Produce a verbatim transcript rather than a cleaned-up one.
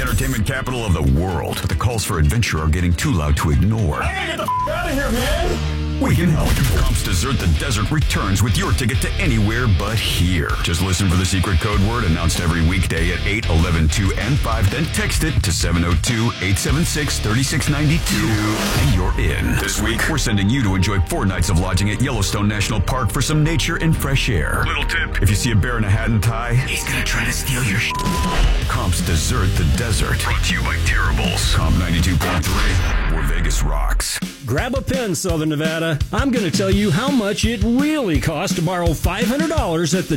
entertainment capital of the world, but the calls for adventure are getting too loud to ignore. I gotta get the f*** out of here, man! We can help. Comp's Desert the Desert returns with your ticket to anywhere but here. Just listen for the secret code word announced every weekday at eight, eleven, two, and five. Then text it to seven oh two, eight seven six, three six nine two, and you're in. This week, we're sending you to enjoy four nights of lodging at Yellowstone National Park for some nature and fresh air. Little tip, if you see a bear in a hat and tie, he's gonna try to steal your sh**. Comp's Desert the Desert. Brought to you by Terribles. Comp ninety-two point three, where Vegas rocks. Grab a pen, Southern Nevada. I'm going to tell you how much it really costs to borrow five hundred dollars at the